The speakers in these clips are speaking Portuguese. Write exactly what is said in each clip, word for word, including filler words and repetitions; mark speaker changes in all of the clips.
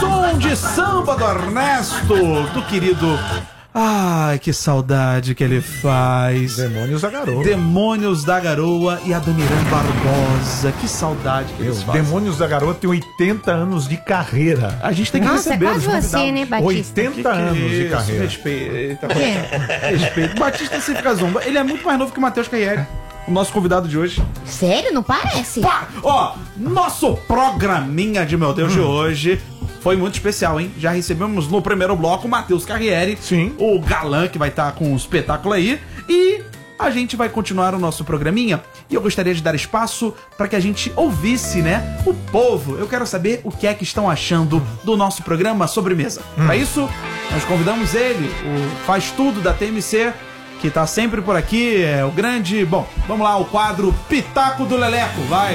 Speaker 1: som de samba do Ernesto, do querido... Ai, que saudade que ele faz.
Speaker 2: Demônios da Garoa.
Speaker 1: Demônios da Garoa e Adoniran Barbosa. Que saudade que eles fazem.
Speaker 2: Demônios da Garoa tem oitenta anos de carreira.
Speaker 1: A gente tem que
Speaker 3: Nossa,
Speaker 1: receber
Speaker 3: quase você, né, Batista?
Speaker 2: oitenta
Speaker 1: Que que
Speaker 2: anos
Speaker 1: é
Speaker 2: de
Speaker 1: isso?
Speaker 2: carreira.
Speaker 1: Respeita. Respeito. Batista se fica zomba. Ele é muito mais novo que o Matheus Carriere, o nosso convidado de hoje.
Speaker 3: Sério? Não parece?
Speaker 1: Pá! Ó, nosso programinha de meu Deus
Speaker 2: hum.
Speaker 1: de hoje foi muito especial, hein? Já recebemos no primeiro bloco o Matheus Carriere,
Speaker 2: sim,
Speaker 1: o galã que vai estar com um espetáculo aí, e a gente vai continuar o nosso programinha. E eu gostaria de dar espaço para que a gente ouvisse, né, o povo. Eu quero saber o que é que estão achando do nosso programa Sobremesa. Hum. Para isso, nós convidamos ele, o Faz Tudo da T M C, que tá sempre por aqui, é o grande... Bom, vamos lá, o quadro Pitaco do Leleco, vai!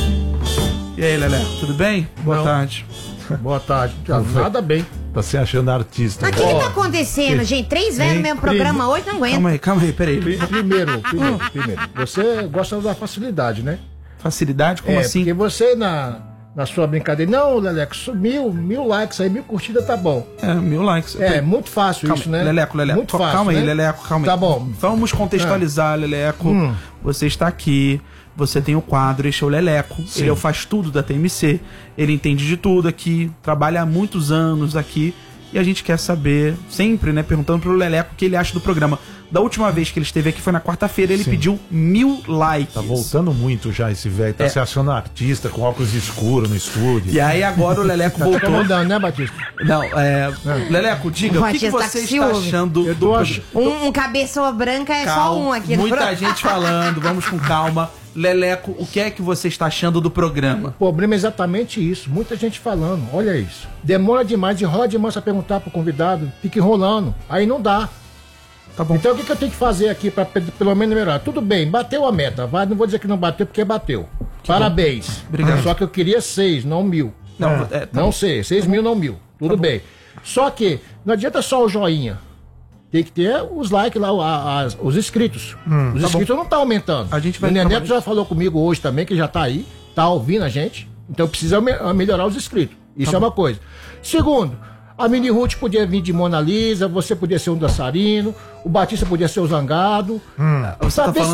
Speaker 1: E aí, Leleco, tudo bem? Boa
Speaker 4: Não.
Speaker 1: tarde.
Speaker 4: Boa tarde. Nada bem.
Speaker 2: Tá se achando artista.
Speaker 3: Mas o que, que tá acontecendo, que... gente? Três velhos no mesmo programa hoje, não aguento.
Speaker 1: Calma aí, calma aí, peraí.
Speaker 4: Primeiro, primeiro, primeiro. Você gosta da facilidade, né?
Speaker 1: Facilidade? Como
Speaker 4: é,
Speaker 1: assim?
Speaker 4: Porque você, na, na sua brincadeira, não, Leleco, mil, mil likes aí, mil curtidas tá bom.
Speaker 1: É, mil likes.
Speaker 4: É, muito fácil
Speaker 1: calma,
Speaker 4: isso, né?
Speaker 1: Leleco, Leleco.
Speaker 4: Muito fácil,
Speaker 1: calma
Speaker 4: né?
Speaker 1: aí, Leleco, calma aí.
Speaker 4: Tá bom.
Speaker 1: Vamos contextualizar, é. Leleco. Hum. Você está aqui. Você tem o quadro, este é o Leleco, Sim. ele é o Faz Tudo da T M C, ele entende de tudo aqui, trabalha há muitos anos aqui, e a gente quer saber, sempre, né, perguntando pro Leleco o que ele acha do programa. Da última vez que ele esteve aqui foi na quarta-feira, ele Sim. pediu mil likes.
Speaker 2: Tá voltando muito já esse velho, tá é. se achando artista com óculos escuros no estúdio.
Speaker 1: E aí agora o Leleco voltou.
Speaker 4: Tá mudando, né, Batista?
Speaker 1: Não, é... é. Leleco, diga, o, o que, que você tá está achando
Speaker 4: Eu
Speaker 1: do...
Speaker 4: Ach...
Speaker 3: Um, um cabeça branca é
Speaker 1: calma,
Speaker 3: só um aqui.
Speaker 1: Muita
Speaker 3: no...
Speaker 1: gente falando, vamos com calma. Leleco, o que é que você está achando do programa?
Speaker 4: O problema é exatamente isso. Muita gente falando, olha isso. Demora demais e rola demais pra perguntar pro convidado, fica enrolando. Aí não dá.
Speaker 1: Tá bom.
Speaker 4: Então o que, que eu tenho que fazer aqui pra pelo menos melhorar? Tudo bem, bateu a meta. Vai, não vou dizer que não bateu porque bateu. Que Parabéns.
Speaker 1: Bom. Obrigado.
Speaker 4: Só que eu queria seis, não mil.
Speaker 1: Não,
Speaker 4: é,
Speaker 1: é, tá
Speaker 4: não
Speaker 1: bom.
Speaker 4: sei, seis tá mil, não mil. Tudo tá bem. Só que não adianta só o joinha. Tem que ter os likes lá, a, a, os inscritos. Hum, os tá inscritos bom. não tá aumentando.
Speaker 1: A gente vai
Speaker 4: o Neneto já falou comigo hoje também, que já tá aí, tá ouvindo a gente. Então precisa me, melhorar os inscritos. Isso tá é bom. uma coisa. Segundo, a Mini Ruth podia vir de Mona Lisa, você podia ser um dançarino, o Batista podia ser o Zangado.
Speaker 1: Hum, você tá falando